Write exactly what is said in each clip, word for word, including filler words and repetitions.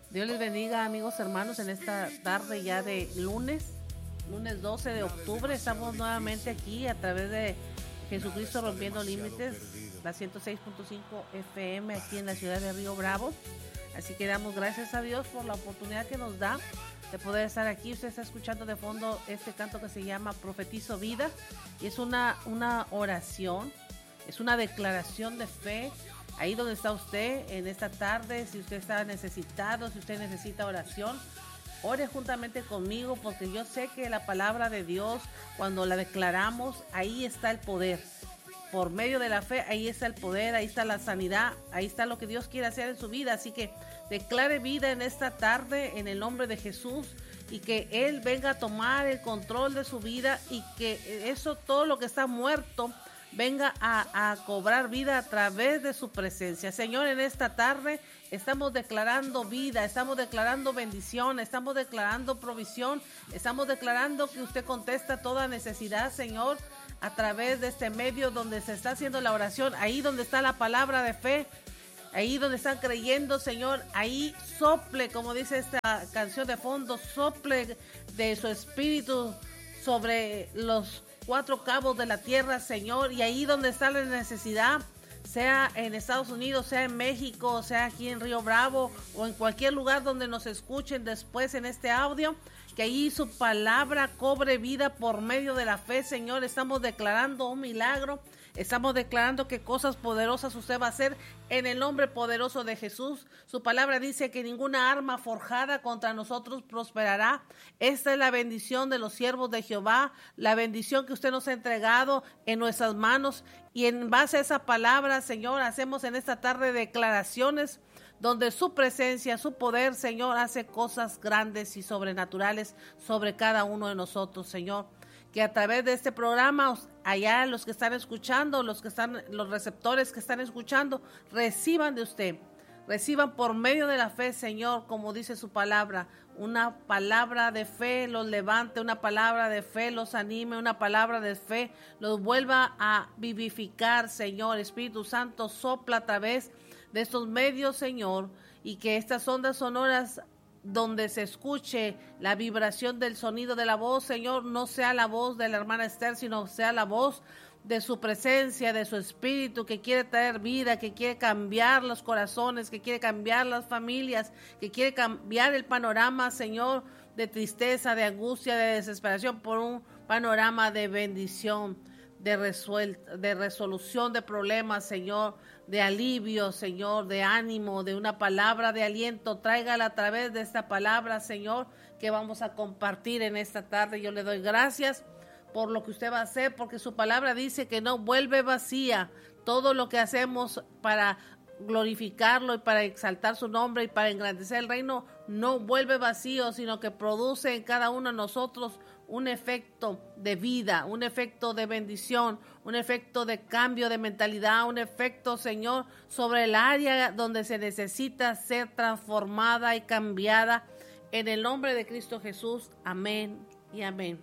Dios les bendiga, amigos hermanos, en esta tarde ya de lunes, lunes doce de octubre. Estamos nuevamente aquí a través de Jesucristo Rompiendo Límites, la ciento seis punto cinco F M aquí en la ciudad de Río Bravo. Así que damos gracias a Dios por la oportunidad que nos da de poder estar aquí. Usted está escuchando de fondo este canto que se llama Profetizo Vida, y es una, una oración, es una declaración de fe. Ahí donde está usted en esta tarde, si usted está necesitado, si usted necesita oración, ore juntamente conmigo, porque yo sé que la palabra de Dios, cuando la declaramos, ahí está el poder. Por medio de la fe, ahí está el poder, ahí está la sanidad, ahí está lo que Dios quiere hacer en su vida. Así que declare vida en esta tarde en el nombre de Jesús, y que Él venga a tomar el control de su vida, y que eso, todo lo que está muerto, venga a, a cobrar vida a través de su presencia. Señor, en esta tarde estamos declarando vida, estamos declarando bendición, estamos declarando provisión, estamos declarando que usted contesta toda necesidad, Señor, a través de este medio donde se está haciendo la oración, ahí donde está la palabra de fe, ahí donde están creyendo, Señor, ahí sople, como dice esta canción de fondo, sople de su espíritu sobre los cuatro cabos de la tierra, Señor, y ahí donde está la necesidad, sea en Estados Unidos, sea en México, sea aquí en Río Bravo, o en cualquier lugar donde nos escuchen después en este audio, que ahí su palabra cobre vida por medio de la fe, Señor. Estamos declarando un milagro, estamos declarando que cosas poderosas usted va a hacer en el nombre poderoso de Jesús. Su palabra dice que ninguna arma forjada contra nosotros prosperará. Esta es la bendición de los siervos de Jehová, la bendición que usted nos ha entregado en nuestras manos, y en base a esa palabra, Señor, hacemos en esta tarde declaraciones donde su presencia, su poder, Señor, hace cosas grandes y sobrenaturales sobre cada uno de nosotros, Señor. Que a través de este programa, allá los que están escuchando, los que están, los receptores que están escuchando, reciban de usted, reciban por medio de la fe, Señor, como dice su palabra, una palabra de fe los levante, una palabra de fe los anime, una palabra de fe los vuelva a vivificar, Señor. Espíritu Santo, sopla a través de estos medios, Señor, y que estas ondas sonoras donde se escuche la vibración del sonido de la voz, Señor, no sea la voz de la hermana Esther, sino sea la voz de su presencia, de su espíritu, que quiere traer vida, que quiere cambiar los corazones, que quiere cambiar las familias, que quiere cambiar el panorama, Señor, de tristeza, de angustia, de desesperación, por un panorama de bendición, de, resuelta, de resolución de problemas, Señor, de alivio, Señor, de ánimo, de una palabra de aliento. Tráigala a través de esta palabra, Señor, que vamos a compartir en esta tarde. Yo le doy gracias por lo que usted va a hacer, porque su palabra dice que no vuelve vacía. Todo lo que hacemos para glorificarlo y para exaltar su nombre y para engrandecer el reino no vuelve vacío, sino que produce en cada uno de nosotros un efecto de vida, un efecto de bendición, un efecto de cambio de mentalidad, un efecto, Señor, sobre el área donde se necesita ser transformada y cambiada, en el nombre de Cristo Jesús. Amén y amén.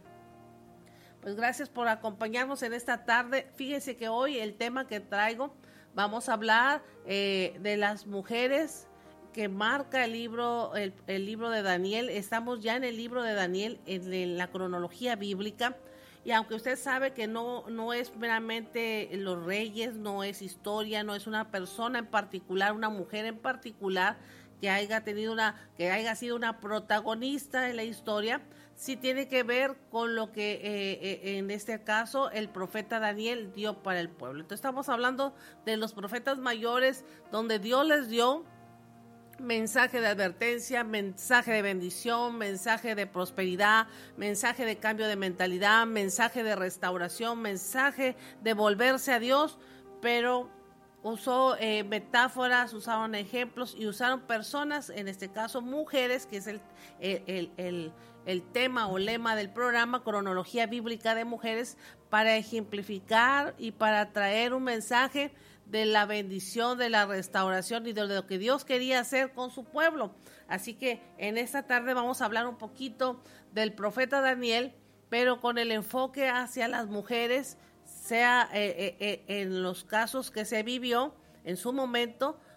Pues gracias por acompañarnos en esta tarde. Fíjense que hoy el tema que traigo, vamos a hablar eh, de las mujeres que marca el libro, el, el libro de Daniel. Estamos ya en el libro de Daniel, en, en la cronología bíblica, y aunque usted sabe que no, no es meramente los reyes, no es historia, no es una persona en particular, una mujer en particular que haya tenido una, que haya sido una protagonista en la historia, sí tiene que ver con lo que eh, eh, en este caso el profeta Daniel dio para el pueblo. Entonces estamos hablando de los profetas mayores, donde Dios les dio mensaje de advertencia, mensaje de bendición, mensaje de prosperidad, mensaje de cambio de mentalidad, mensaje de restauración, mensaje de volverse a Dios, pero usó eh, metáforas, usaron ejemplos y usaron personas, en este caso mujeres, que es el, el, el, el, el tema o lema del programa, cronología bíblica de mujeres, para ejemplificar y para traer un mensaje de la bendición, de la restauración y de lo que Dios quería hacer con su pueblo. Así que en esta tarde vamos a hablar un poquito del profeta Daniel, pero con el enfoque hacia las mujeres, sea eh, eh, en los casos que se vivió en su momento,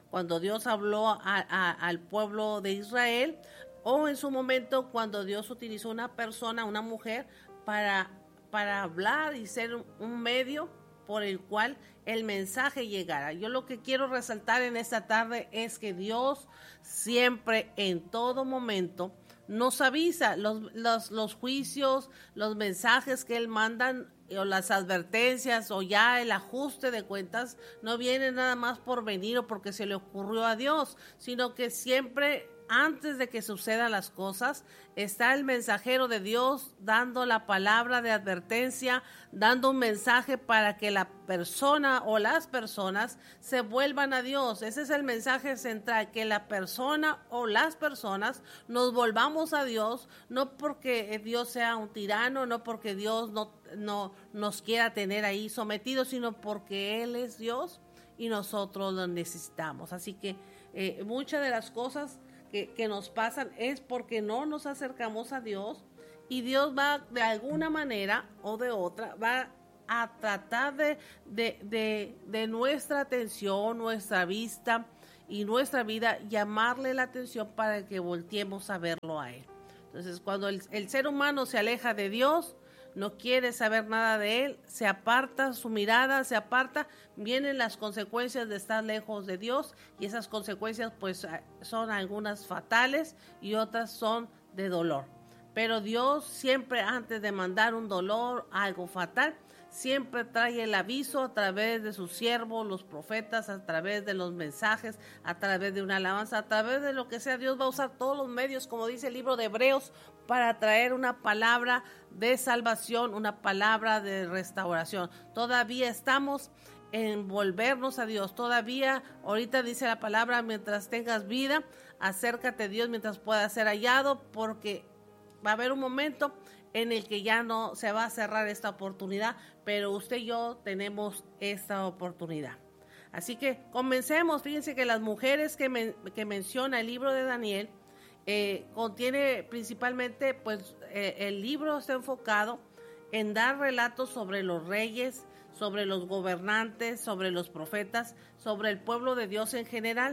cuando Dios habló a, a, al pueblo de Israel, o en su momento cuando Dios utilizó una persona, una mujer, para, para hablar y ser un medio por el cual el mensaje llegara. Yo lo que quiero resaltar en esta tarde es que Dios siempre, en todo momento, nos avisa. Los, los, los juicios, los mensajes que Él manda, o las advertencias, o ya el ajuste de cuentas, no viene nada más por venir o porque se le ocurrió a Dios, sino que siempre, antes de que sucedan las cosas, está el mensajero de Dios dando la palabra de advertencia, dando un mensaje para que la persona o las personas se vuelvan a Dios. Ese es el mensaje central, que la persona o las personas nos volvamos a Dios, no porque Dios sea un tirano, no porque Dios no, no nos quiera tener ahí sometidos, sino porque Él es Dios y nosotros lo necesitamos. Así que eh, muchas de las cosas Que, que nos pasan es porque no nos acercamos a Dios, y Dios va de alguna manera o de otra, va a tratar de, de, de, de nuestra atención, nuestra vista y nuestra vida, llamarle la atención para que volteemos a verlo a Él. Entonces, cuando el, el ser humano se aleja de Dios, no quiere saber nada de Él, se aparta su mirada, se aparta, vienen las consecuencias de estar lejos de Dios, y esas consecuencias pues son algunas fatales y otras son de dolor. Pero Dios siempre, antes de mandar un dolor, algo fatal, siempre trae el aviso a través de sus siervos, los profetas, a través de los mensajes, a través de una alabanza, a través de lo que sea. Dios va a usar todos los medios, como dice el libro de Hebreos, para traer una palabra de salvación, una palabra de restauración. Todavía estamos en volvernos a Dios. Todavía, ahorita dice la palabra, mientras tengas vida, acércate a Dios mientras puedas ser hallado, porque va a haber un momento en el que ya no se va a cerrar esta oportunidad, pero usted y yo tenemos esta oportunidad. Así que comencemos. Fíjense que las mujeres que, men, que menciona el libro de Daniel, eh, contiene principalmente, pues eh, el libro está enfocado en dar relatos sobre los reyes, sobre los gobernantes, sobre los profetas, sobre el pueblo de Dios en general.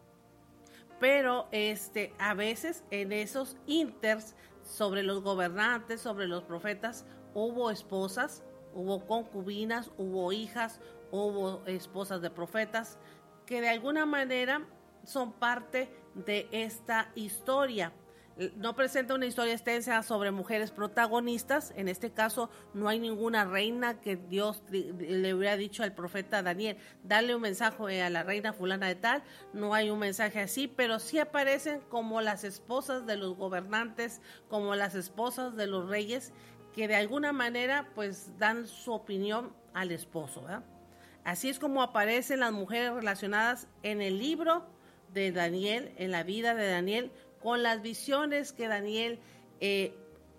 Pero este, a veces en esos inters sobre los gobernantes, sobre los profetas, hubo esposas, hubo concubinas, hubo hijas, hubo esposas de profetas, que de alguna manera son parte de esta historia. No presenta una historia extensa sobre mujeres protagonistas. En este caso no hay ninguna reina que Dios le hubiera dicho al profeta Daniel, dale un mensaje a la reina fulana de tal. No hay un mensaje así, pero sí aparecen como las esposas de los gobernantes, como las esposas de los reyes, que de alguna manera pues dan su opinión al esposo, ¿verdad? Así es como aparecen las mujeres relacionadas en el libro de Daniel, en la vida de Daniel, con las visiones que Daniel eh,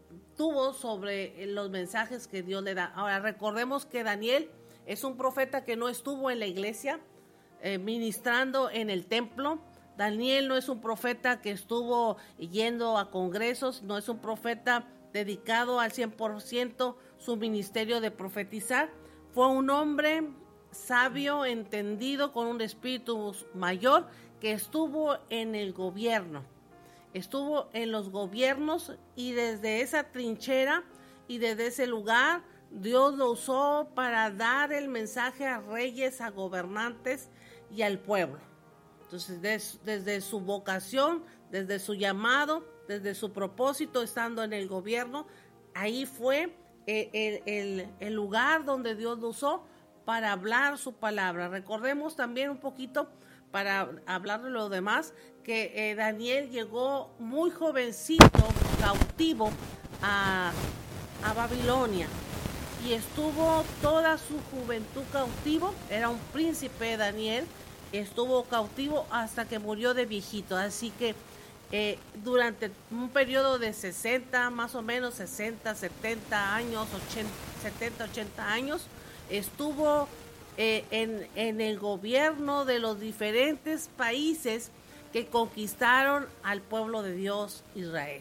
tuvo sobre los mensajes que Dios le da. Ahora, recordemos que Daniel es un profeta que no estuvo en la iglesia eh, ministrando en el templo. Daniel no es un profeta que estuvo yendo a congresos, no es un profeta dedicado al cien por ciento su ministerio de profetizar. Fue un hombre sabio, entendido, con un espíritu mayor, que estuvo en el gobierno. Estuvo en los gobiernos, y desde esa trinchera y desde ese lugar Dios lo usó para dar el mensaje a reyes, a gobernantes y al pueblo. Entonces des, desde su vocación, desde su llamado, desde su propósito estando en el gobierno, ahí fue el, el, el, el lugar donde Dios lo usó para hablar su palabra. Recordemos también un poquito, para hablar de lo demás, que eh, Daniel llegó muy jovencito, cautivo, a, a Babilonia, y estuvo toda su juventud cautivo. Era un príncipe Daniel, estuvo cautivo hasta que murió de viejito. Así que eh, durante un periodo de sesenta, más o menos sesenta, setenta años, ochenta, setenta, ochenta años, estuvo Eh, en, en el gobierno de los diferentes países que conquistaron al pueblo de Dios, Israel.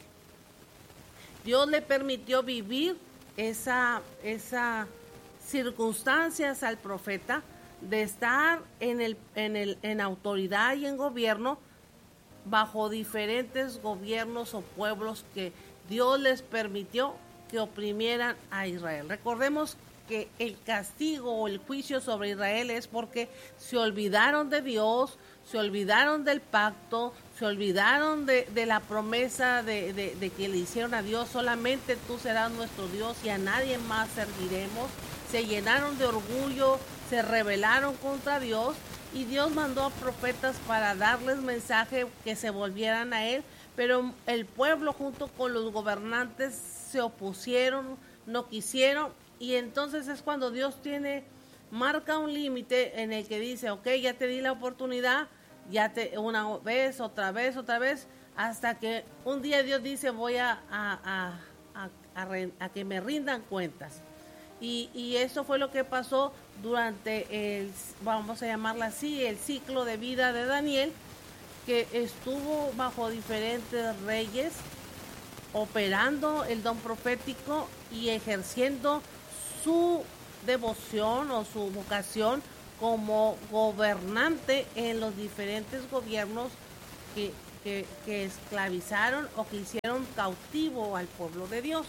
Dios le permitió vivir esa, esa circunstancias al profeta de estar en el, en el, en autoridad y en gobierno bajo diferentes gobiernos o pueblos que Dios les permitió que oprimieran a Israel. Recordemos que el castigo o el juicio sobre Israel es porque se olvidaron de Dios, se olvidaron del pacto, se olvidaron de, de la promesa de, de, de que le hicieron a Dios, solamente tú serás nuestro Dios y a nadie más serviremos. Se llenaron de orgullo, se rebelaron contra Dios y Dios mandó a profetas para darles mensaje que se volvieran a Él, pero el pueblo junto con los gobernantes se opusieron, no quisieron, y entonces es cuando Dios tiene, marca un límite en el que dice, ok, ya te di la oportunidad, ya te, una vez, otra vez, otra vez, hasta que un día Dios dice, voy a, a, a, a, a, a que me rindan cuentas. Y, y eso fue lo que pasó durante el, vamos a llamarla así, el ciclo de vida de Daniel, que estuvo bajo diferentes reyes, operando el don profético y ejerciendo su devoción o su vocación como gobernante en los diferentes gobiernos que, que, que esclavizaron o que hicieron cautivo al pueblo de Dios.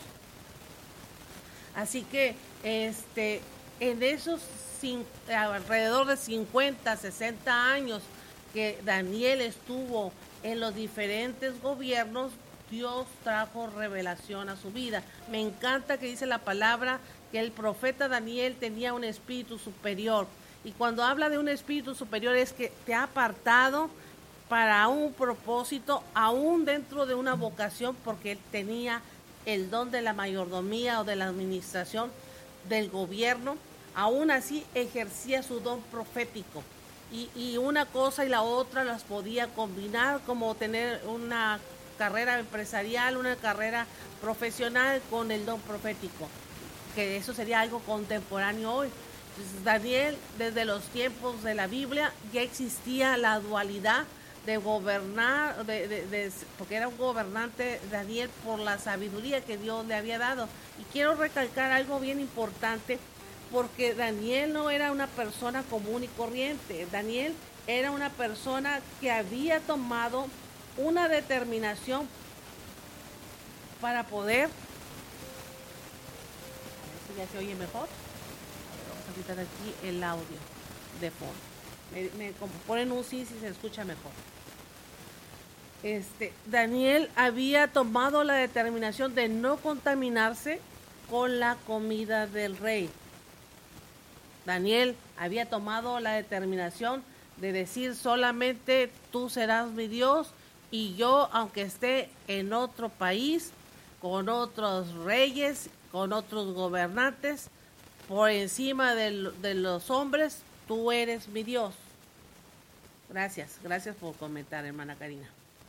Así que este, en esos cin, alrededor de cincuenta, sesenta años que Daniel estuvo en los diferentes gobiernos, Dios trajo revelación a su vida. Me encanta que dice la palabra que el profeta Daniel tenía un espíritu superior. Y cuando habla de un espíritu superior es que te ha apartado para un propósito, aún dentro de una vocación, porque él tenía el don de la mayordomía o de la administración del gobierno. Aún así ejercía su don profético. Y, y una cosa y la otra las podía combinar, como tener una carrera empresarial, una carrera profesional con el don profético, que eso sería algo contemporáneo hoy. Entonces, Daniel, desde los tiempos de la Biblia ya existía la dualidad de gobernar, de, de, de, porque era un gobernante Daniel por la sabiduría que Dios le había dado. Y quiero recalcar algo bien importante, porque Daniel no era una persona común y corriente. Daniel era una persona que había tomado una determinación para poder, a ver si ya se oye mejor, vamos a quitar aquí el audio de fondo, me, me ponen un sí si se escucha mejor. Este, Daniel había tomado la determinación de no contaminarse con la comida del rey. Daniel había tomado la determinación de decir solamente tú serás mi Dios y yo, aunque esté en otro país, con otros reyes, con otros gobernantes, por encima de, de los hombres, tú eres mi Dios. Gracias, gracias por comentar, hermana Karina.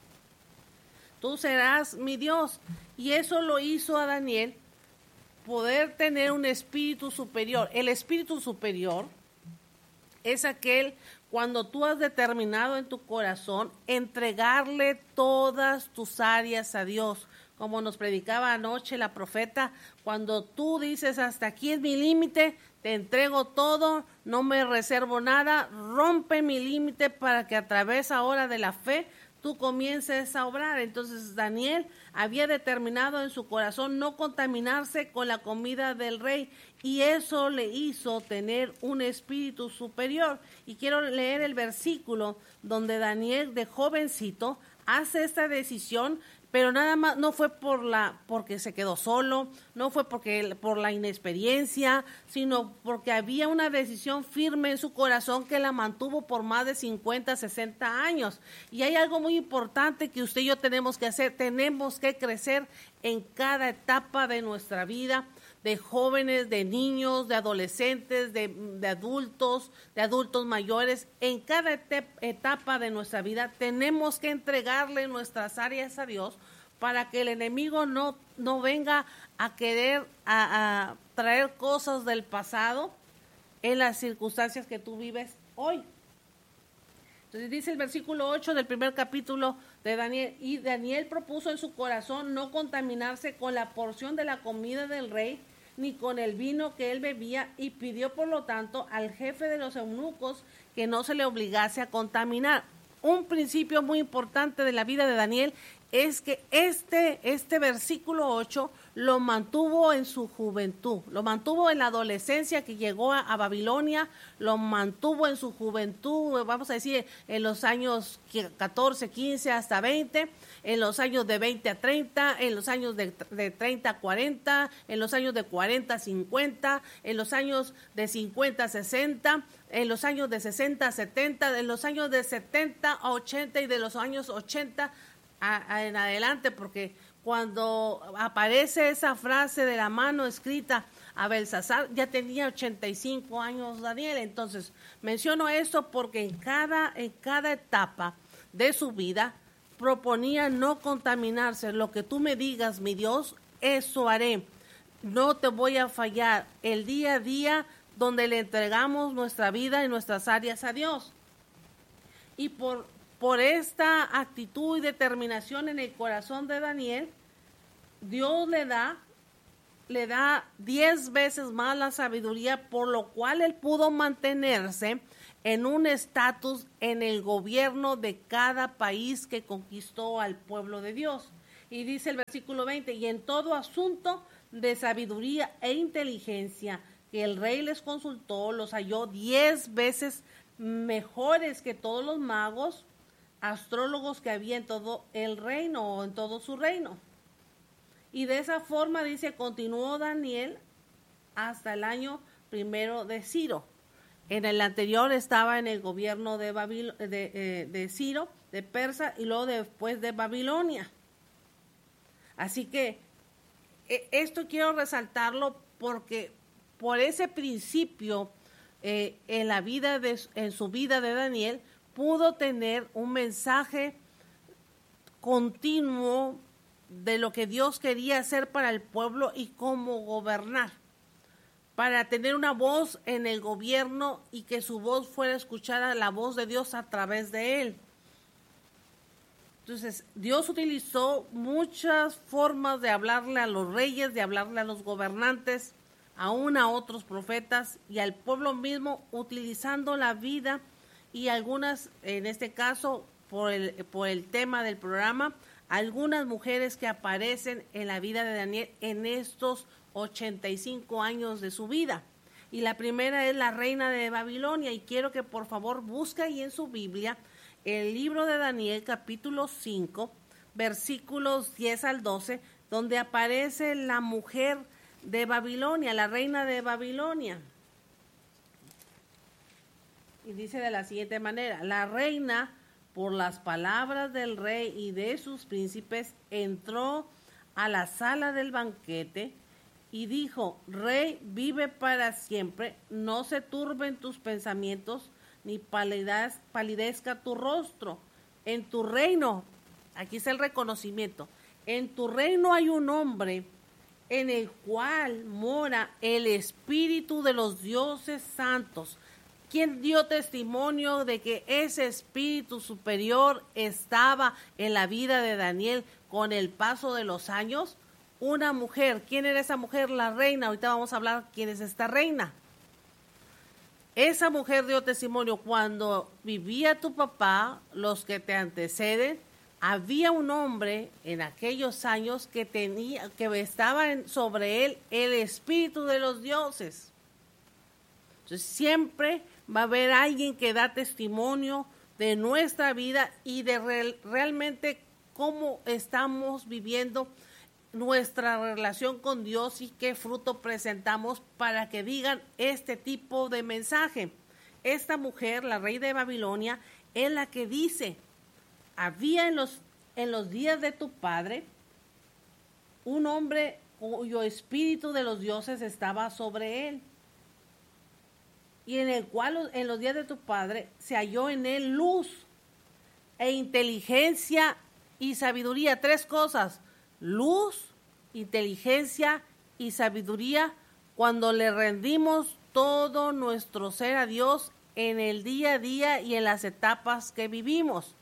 Tú serás mi Dios. Y eso lo hizo a Daniel poder tener un espíritu superior. El espíritu superior es aquel cuando tú has determinado en tu corazón entregarle todas tus áreas a Dios. Como nos predicaba anoche la profeta, cuando tú dices hasta aquí es mi límite, te entrego todo, no me reservo nada, rompe mi límite para que a través ahora de la fe tú comiences a obrar. Entonces Daniel había determinado en su corazón no contaminarse con la comida del rey y eso le hizo tener un espíritu superior. Y quiero leer el versículo donde Daniel de jovencito hace esta decisión, pero nada más no fue por la porque se quedó solo, no fue porque por la inexperiencia, sino porque había una decisión firme en su corazón que la mantuvo por más de cincuenta, sesenta años. Y hay algo muy importante que usted y yo tenemos que hacer, tenemos que crecer en cada etapa de nuestra vida, de jóvenes, de niños, de adolescentes, de, de adultos, de adultos mayores. En cada etapa de nuestra vida tenemos que entregarle nuestras áreas a Dios para que el enemigo no, no venga a querer a, a traer cosas del pasado en las circunstancias que tú vives hoy. Entonces dice el versículo ocho del primer capítulo de Daniel, y Daniel propuso en su corazón no contaminarse con la porción de la comida del rey, ni con el vino que él bebía, y pidió por lo tanto al jefe de los eunucos que no se le obligase a contaminar. Un principio muy importante de la vida de Daniel es que este, este versículo ocho lo mantuvo en su juventud, lo mantuvo en la adolescencia que llegó a, a Babilonia, lo mantuvo en su juventud, vamos a decir, en los años catorce, quince hasta veinte, en los años de veinte a treinta, en los años de, de treinta a cuarenta, en los años de cuarenta a cincuenta, en los años de cincuenta a sesenta, en los años de sesenta a setenta, en los años de setenta a ochenta y de los años ochenta a, a en adelante, porque cuando aparece esa frase de la mano escrita a Belsasar, ya tenía ochenta y cinco años Daniel. Entonces, menciono esto porque en cada, en cada etapa de su vida proponía no contaminarse. Lo que tú me digas, mi Dios, eso haré. No te voy a fallar. El día a día donde le entregamos nuestra vida y nuestras áreas a Dios. Y por, por esta actitud y determinación en el corazón de Daniel, Dios le da, le da diez veces más la sabiduría, por lo cual él pudo mantenerse en un estatus en el gobierno de cada país que conquistó al pueblo de Dios. Y dice el versículo veinte, y en todo asunto de sabiduría e inteligencia que el rey les consultó, los halló diez veces mejores que todos los magos, astrólogos que había en todo el reino o en todo su reino. Y de esa forma, dice, continuó Daniel hasta el año primero de Ciro. En el anterior estaba en el gobierno de, Babil- de, eh, de Ciro, de Persa, y luego después de Babilonia. Así que eh, esto quiero resaltarlo porque por ese principio eh, en la vida de, en su vida de Daniel pudo tener un mensaje continuo de lo que Dios quería hacer para el pueblo y cómo gobernar, para tener una voz en el gobierno y que su voz fuera escuchada, la voz de Dios a través de él. Entonces, Dios utilizó muchas formas de hablarle a los reyes, de hablarle a los gobernantes, aún a otros profetas y al pueblo mismo, utilizando la vida y algunas, en este caso, por el, por el tema del programa, algunas mujeres que aparecen en la vida de Daniel en estos ochenta y cinco años de su vida. Y la primera es la reina de Babilonia, y quiero que por favor busque ahí en su Biblia el libro de Daniel, capítulo cinco, versículos diez al doce, donde aparece la mujer de Babilonia, la reina de Babilonia. Y dice de la siguiente manera: la reina, por las palabras del rey y de sus príncipes, entró a la sala del banquete y dijo: Rey, vive para siempre, no se turben tus pensamientos, ni palidez, palidezca tu rostro. En tu reino, aquí está el reconocimiento, en tu reino hay un hombre en el cual mora el espíritu de los dioses santos, quien dio testimonio de que ese espíritu superior estaba en la vida de Daniel con el paso de los años. Una mujer. ¿Quién era esa mujer? La reina. Ahorita vamos a hablar quién es esta reina. Esa mujer dio testimonio: cuando vivía tu papá, los que te anteceden, había un hombre en aquellos años que tenía, que estaba en, sobre él el espíritu de los dioses. Entonces siempre va a haber alguien que da testimonio de nuestra vida y de real, realmente cómo estamos viviendo nuestra relación con Dios y qué fruto presentamos, para que digan este tipo de mensaje. Esta mujer, la reina de Babilonia, es la que dice: había en los, en los días de tu padre un hombre cuyo espíritu de los dioses estaba sobre él, y en el cual en los días de tu padre se halló en él luz e inteligencia y sabiduría. Tres cosas: luz, inteligencia y sabiduría, cuando le rendimos todo nuestro ser a Dios en el día a día y en las etapas que vivimos.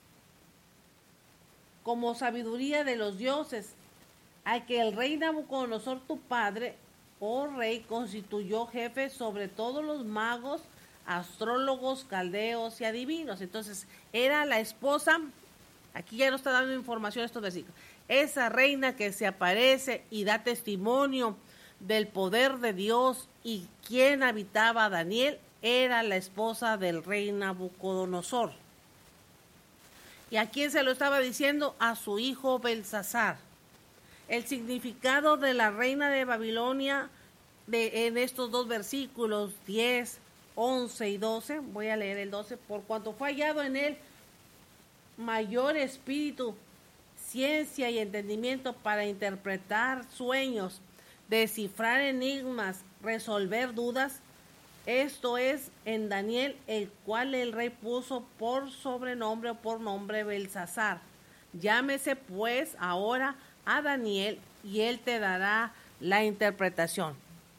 Como sabiduría de los dioses, a que el rey Nabucodonosor tu padre oh rey, constituyó jefes sobre todos los magos, astrólogos, caldeos y adivinos. Entonces, era la esposa, aquí ya nos está dando información estos versículos, esa reina que se aparece y da testimonio del poder de Dios y quien habitaba a Daniel, era la esposa del rey Nabucodonosor. ¿Y a quién se lo estaba diciendo? A su hijo Belsasar. El significado de la reina de Babilonia de, en estos dos versículos, diez, once y doce, voy a leer el doce, por cuanto fue hallado en él mayor espíritu, ciencia y entendimiento para interpretar sueños, descifrar enigmas, resolver dudas. Esto es en Daniel, el cual el rey puso por sobrenombre o por nombre Belsasar. Llámese pues ahora a Daniel y él te dará la interpretación.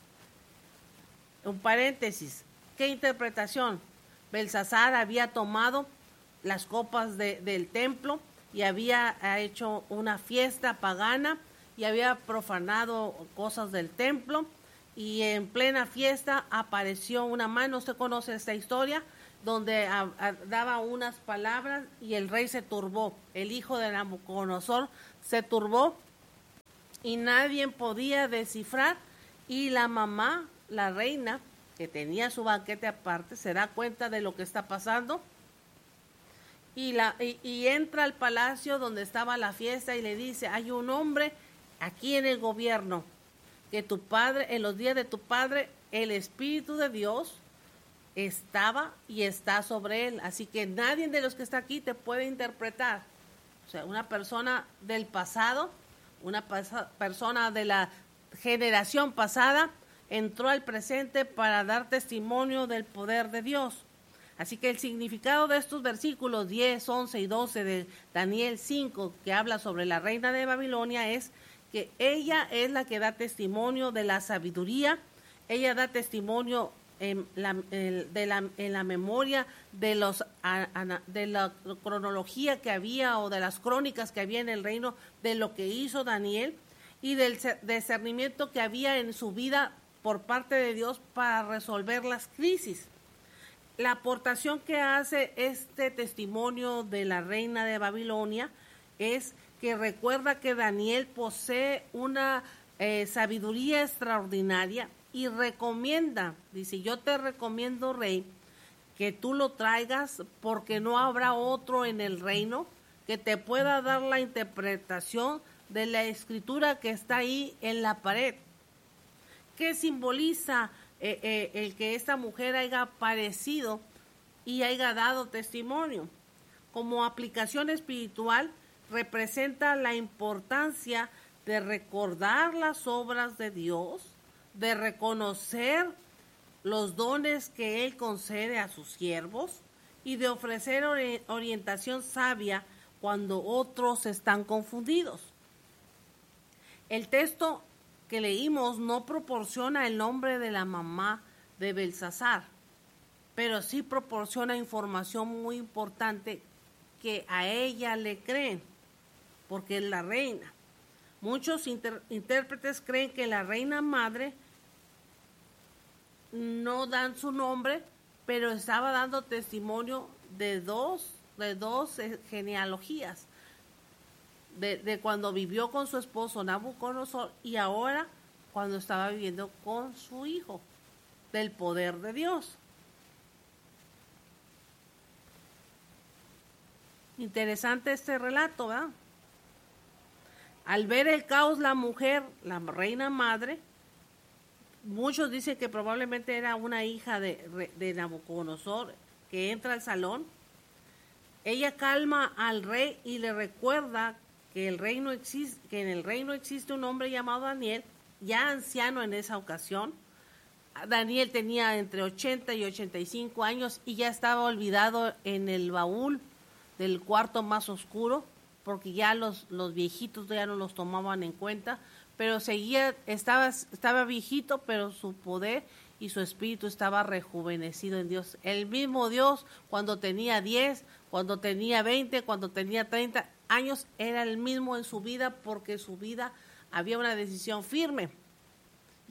Un paréntesis, ¿qué interpretación? Belsasar había tomado las copas de, del templo y había hecho una fiesta pagana y había profanado cosas del templo, y en plena fiesta apareció una mano, usted conoce esta historia, donde a, a, daba unas palabras y el rey se turbó, el hijo de Nabucodonosor se turbó y nadie podía descifrar, y la mamá, la reina, que tenía su banquete aparte, se da cuenta de lo que está pasando y, la, y, y entra al palacio donde estaba la fiesta y le dice, hay un hombre aquí en el gobierno, que tu padre, en los días de tu padre, el Espíritu de Dios estaba y está sobre él, así que nadie de los que está aquí te puede interpretar. O sea, una persona del pasado, una pasa, persona de la generación pasada, entró al presente para dar testimonio del poder de Dios. Así que el significado de estos versículos diez, once y doce de Daniel cinco, que habla sobre la reina de Babilonia, es que ella es la que da testimonio de la sabiduría, ella da testimonio en la, en, de la, en la memoria de, los, a, a, de la cronología que había o de las crónicas que había en el reino, de lo que hizo Daniel y del discernimiento que había en su vida por parte de Dios para resolver las crisis. La aportación que hace este testimonio de la reina de Babilonia es que recuerda que Daniel posee una eh, sabiduría extraordinaria y recomienda, dice, yo te recomiendo, rey, que tú lo traigas porque no habrá otro en el reino que te pueda dar la interpretación de la escritura que está ahí en la pared. ¿Qué simboliza eh, eh, el que esta mujer haya aparecido y haya dado testimonio? Como aplicación espiritual, representa la importancia de recordar las obras de Dios, de reconocer los dones que Él concede a sus siervos y de ofrecer ori- orientación sabia cuando otros están confundidos. El texto que leímos no proporciona el nombre de la mamá de Belsasar, pero sí proporciona información muy importante que a ella le creen, porque es la reina. Muchos inter- intérpretes creen que la reina madre no dan su nombre, pero estaba dando testimonio de dos, de dos eh, genealogías, de, de cuando vivió con su esposo Nabucodonosor y ahora cuando estaba viviendo con su hijo, del poder de Dios. Interesante este relato, ¿verdad? Al ver el caos, la mujer, la reina madre, muchos dicen que probablemente era una hija de, de Nabucodonosor, que entra al salón. Ella calma al rey y le recuerda que, el reino existe, que en el reino existe un hombre llamado Daniel, ya anciano en esa ocasión. Daniel tenía entre ochenta y ochenta y cinco años y ya estaba olvidado en el baúl del cuarto más oscuro, porque ya los, los viejitos ya no los tomaban en cuenta, pero seguía, estaba, estaba viejito, pero su poder y su espíritu estaba rejuvenecido en Dios. El mismo Dios, cuando tenía diez, cuando tenía veinte, cuando tenía treinta años, era el mismo en su vida, porque su vida había una decisión firme.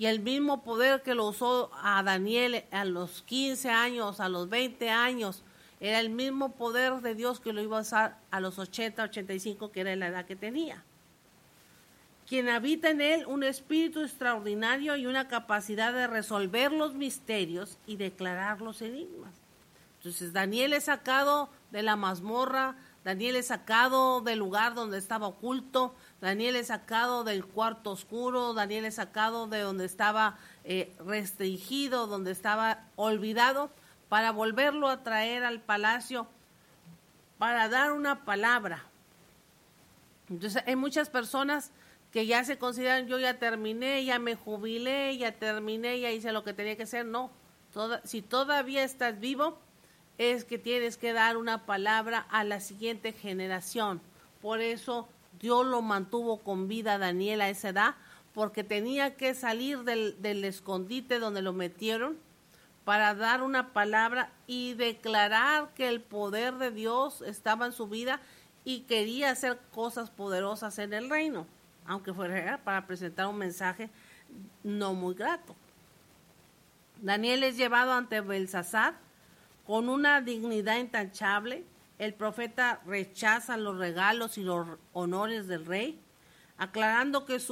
Y el mismo poder que lo usó a Daniel a los quince años, a los veinte años, era el mismo poder de Dios que lo iba a usar a los ochenta, ochenta y cinco, que era la edad que tenía. Quien habita en él un espíritu extraordinario y una capacidad de resolver los misterios y declarar los enigmas. Entonces Daniel es sacado de la mazmorra, Daniel es sacado del lugar donde estaba oculto, Daniel es sacado del cuarto oscuro, Daniel es sacado de donde estaba eh, restringido, donde estaba olvidado, para volverlo a traer al palacio, para dar una palabra. Entonces hay muchas personas que ya se consideran, yo ya terminé, ya me jubilé, ya terminé, ya hice lo que tenía que hacer. No, toda, si todavía estás vivo, es que tienes que dar una palabra a la siguiente generación. Por eso Dios lo mantuvo con vida a Daniel a esa edad, porque tenía que salir del, del escondite donde lo metieron para dar una palabra y declarar que el poder de Dios estaba en su vida y quería hacer cosas poderosas en el reino, aunque fuera para presentar un mensaje no muy grato. Daniel es llevado ante Belsasar con una dignidad intachable. El profeta rechaza los regalos y los honores del rey, aclarando que su